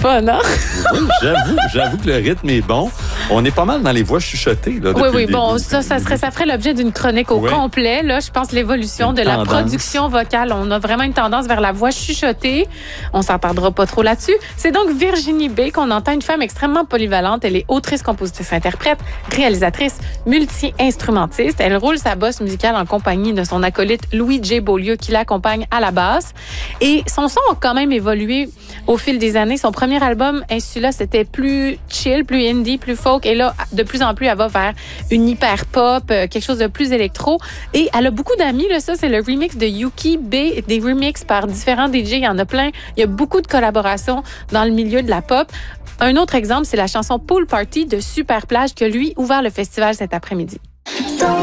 fun, hein? Oui, j'avoue que le rythme est bon. On est pas mal dans les voix chuchotées. Là, Oui, bon, ça ferait l'objet d'une chronique au complet. Là, je pense l'évolution de la production vocale. On a vraiment une tendance vers la voix chuchotée. On s'entendra pas trop là-dessus. C'est donc Virginie B qu'on entend, une femme extrêmement polyvalente. Elle est autrice, compositrice, interprète, réalisatrice, multi-instrumentiste. Elle roule sa bosse musicale en compagnie de son acolyte Louis J. Beaulieu qui l'accompagne à la basse. Et son son a quand même évolué au fil des années. Son premier album, Insula, c'était plus chill, plus indie, plus folk. Et là, de plus en plus, elle va vers une hyper pop, quelque chose de plus électro. Et elle a beaucoup d'amis, là. Ça, c'est le remix de Yuki B, des remixes par différents DJ. Il y en a plein. Il y a beaucoup de collaborations dans le milieu de la pop. Un autre exemple, c'est la chanson Pool Party de Super Plage qui a, lui, ouvert le festival cet après-midi.